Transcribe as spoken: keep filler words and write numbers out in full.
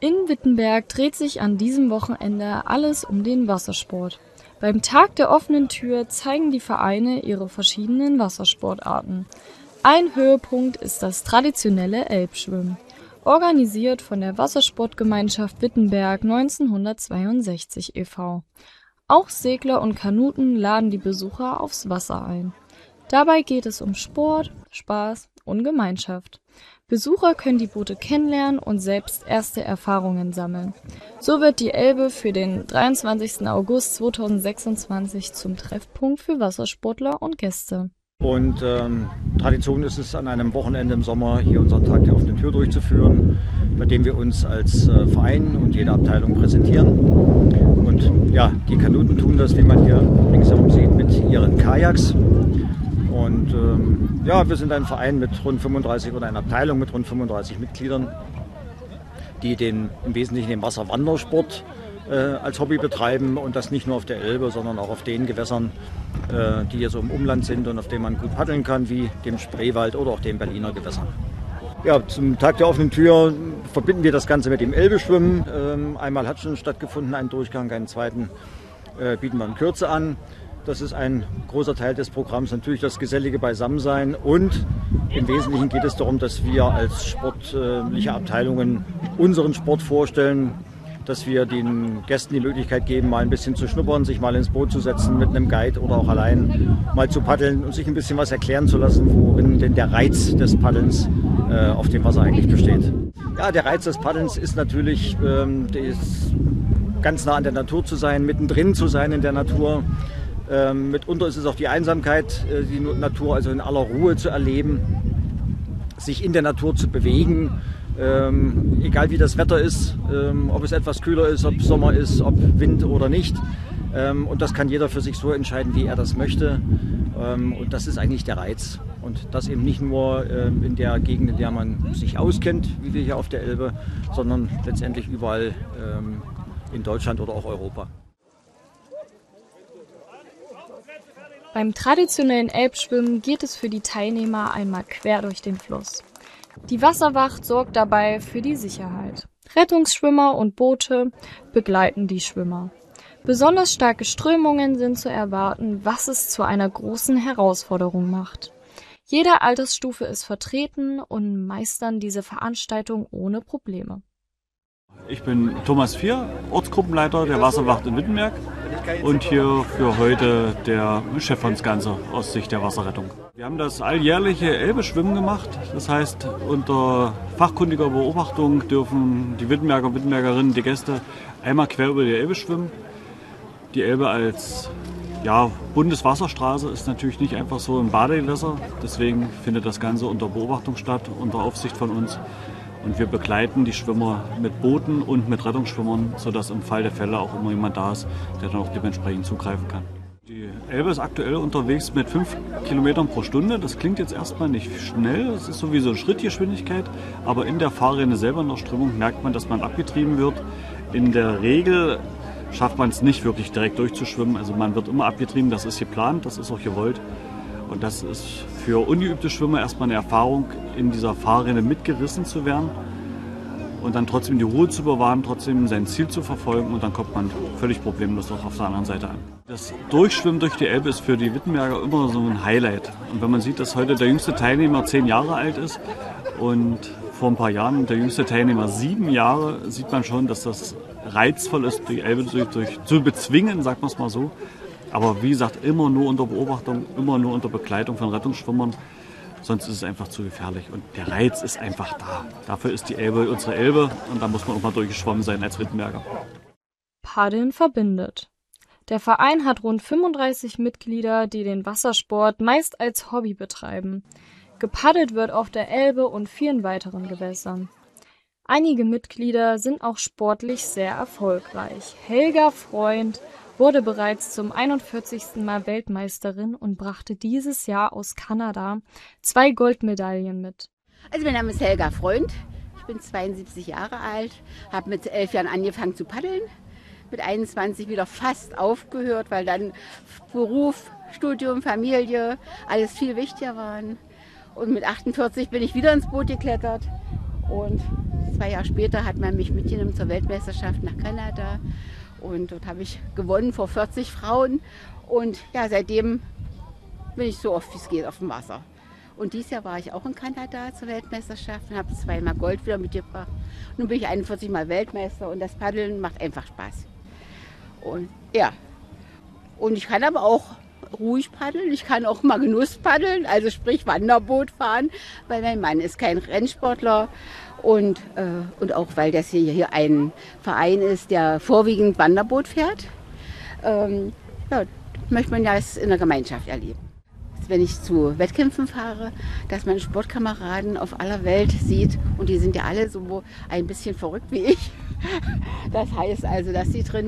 In Wittenberg dreht sich an diesem Wochenende alles um den Wassersport. Beim Tag der offenen Tür zeigen die Vereine ihre verschiedenen Wassersportarten. Ein Höhepunkt ist das traditionelle Elbschwimmen, organisiert von der Wassersportgemeinschaft Wittenberg neunzehnhundertzweiundsechzig e V Auch Segler und Kanuten laden die Besucher aufs Wasser ein. Dabei geht es um Sport, Spaß und Gemeinschaft. Besucher können die Boote kennenlernen und selbst erste Erfahrungen sammeln. So wird die Elbe für den dreiundzwanzigsten August zweitausendsechsundzwanzig zum Treffpunkt für Wassersportler und Gäste. Und ähm, Tradition ist es, an einem Wochenende im Sommer hier unseren Tag der offenen Tür durchzuführen, bei dem wir uns als äh, Verein und jede Abteilung präsentieren. Und ja, die Kanuten tun das, wie man hier ringsherum sieht, mit ihren Kajaks. Und ähm, ja, wir sind ein Verein mit rund fünfunddreißig oder eine Abteilung mit rund fünfunddreißig Mitgliedern, die den im Wesentlichen den Wasserwandersport äh, als Hobby betreiben und das nicht nur auf der Elbe, sondern auch auf den Gewässern, äh, die hier so im Umland sind und auf denen man gut paddeln kann, wie dem Spreewald oder auch den Berliner Gewässern. Ja, zum Tag der offenen Tür verbinden wir das Ganze mit dem Elbeschwimmen. Ähm, einmal hat schon stattgefunden ein Durchgang, einen zweiten äh, bieten wir in Kürze an. Das ist ein großer Teil des Programms, natürlich das gesellige Beisammensein, und im Wesentlichen geht es darum, dass wir als sportliche Abteilungen unseren Sport vorstellen, dass wir den Gästen die Möglichkeit geben, mal ein bisschen zu schnuppern, sich mal ins Boot zu setzen mit einem Guide oder auch allein mal zu paddeln und sich ein bisschen was erklären zu lassen, worin denn der Reiz des Paddelns äh, auf dem Wasser eigentlich besteht. Ja, der Reiz des Paddelns ist natürlich, ähm, ist ganz nah an der Natur zu sein, mittendrin zu sein in der Natur. Ähm, mitunter ist es auch die Einsamkeit, äh, die Natur also in aller Ruhe zu erleben, sich in der Natur zu bewegen, ähm, egal wie das Wetter ist, ähm, ob es etwas kühler ist, ob Sommer ist, ob Wind oder nicht. Ähm, und das kann jeder für sich so entscheiden, wie er das möchte. Ähm, und das ist eigentlich der Reiz. Und das eben nicht nur ähm, in der Gegend, in der man sich auskennt, wie wir hier auf der Elbe, sondern letztendlich überall ähm, in Deutschland oder auch Europa. Beim traditionellen Elbschwimmen geht es für die Teilnehmer einmal quer durch den Fluss. Die Wasserwacht sorgt dabei für die Sicherheit. Rettungsschwimmer und Boote begleiten die Schwimmer. Besonders starke Strömungen sind zu erwarten, was es zu einer großen Herausforderung macht. Jede Altersstufe ist vertreten und meistern diese Veranstaltung ohne Probleme. Ich bin Thomas Vier, Ortsgruppenleiter der Wasserwacht in Wittenberg und hier für heute der Chef von das Ganze aus Sicht der Wasserrettung. Wir haben das alljährliche Elbe-Schwimmen gemacht. Das heißt, unter fachkundiger Beobachtung dürfen die Wittenberger und Wittenbergerinnen, die Gäste, einmal quer über die Elbe schwimmen. Die Elbe als ja, Bundeswasserstraße ist natürlich nicht einfach so ein Badegewässer. Deswegen findet das Ganze unter Beobachtung statt, unter Aufsicht von uns. Und wir begleiten die Schwimmer mit Booten und mit Rettungsschwimmern, sodass im Fall der Fälle auch immer jemand da ist, der dann auch dementsprechend zugreifen kann. Die Elbe ist aktuell unterwegs mit fünf Kilometern pro Stunde. Das klingt jetzt erstmal nicht schnell, das ist sowieso eine Schrittgeschwindigkeit. Aber in der Fahrrinne selber in der Strömung merkt man, dass man abgetrieben wird. In der Regel schafft man es nicht wirklich direkt durchzuschwimmen. Also man wird immer abgetrieben, das ist geplant, das ist auch gewollt. Und das ist für ungeübte Schwimmer erstmal eine Erfahrung, in dieser Fahrrinne mitgerissen zu werden und dann trotzdem die Ruhe zu bewahren, trotzdem sein Ziel zu verfolgen, und dann kommt man völlig problemlos auch auf der anderen Seite an. Das Durchschwimmen durch die Elbe ist für die Wittenberger immer so ein Highlight. Und wenn man sieht, dass heute der jüngste Teilnehmer zehn Jahre alt ist und vor ein paar Jahren der jüngste Teilnehmer sieben Jahre, sieht man schon, dass das reizvoll ist, die Elbe durch, durch, zu bezwingen, sagt man es mal so. Aber wie gesagt, immer nur unter Beobachtung, immer nur unter Begleitung von Rettungsschwimmern. Sonst ist es einfach zu gefährlich. Und der Reiz ist einfach da. Dafür ist die Elbe unsere Elbe, und da muss man auch mal durchgeschwommen sein als Wittenberger. Paddeln verbindet. Der Verein hat rund fünfunddreißig Mitglieder, die den Wassersport meist als Hobby betreiben. Gepaddelt wird auf der Elbe und vielen weiteren Gewässern. Einige Mitglieder sind auch sportlich sehr erfolgreich. Helga Freund wurde bereits zum einundvierzigsten Mal Weltmeisterin und brachte dieses Jahr aus Kanada zwei Goldmedaillen mit. Also mein Name ist Helga Freund, ich bin zweiundsiebzig Jahre alt, habe mit elf Jahren angefangen zu paddeln, mit einundzwanzig wieder fast aufgehört, weil dann Beruf, Studium, Familie, alles viel wichtiger waren. Und mit achtundvierzig bin ich wieder ins Boot geklettert Und zwei Jahre später hat man mich mitgenommen zur Weltmeisterschaft nach Kanada. Und dort habe ich gewonnen vor vierzig Frauen. Und ja, seitdem bin ich so oft wie es geht auf dem Wasser. Und dieses Jahr war ich auch in Kanada zur Weltmeisterschaft und habe zweimal Gold wieder mitgebracht. Nun bin ich einundvierzig Mal Weltmeister und das Paddeln macht einfach Spaß. Und ja, und ich kann aber auch ruhig paddeln. Ich kann auch mal Genuss paddeln, also sprich Wanderboot fahren, weil mein Mann ist kein Rennsportler. Und, äh, und auch weil das hier, hier ein Verein ist, der vorwiegend Wanderboot fährt, ähm, ja, möchte man das in der Gemeinschaft erleben. Wenn ich zu Wettkämpfen fahre, dass man Sportkameraden auf aller Welt sieht und die sind ja alle so ein bisschen verrückt wie ich. Das heißt also, dass sie drin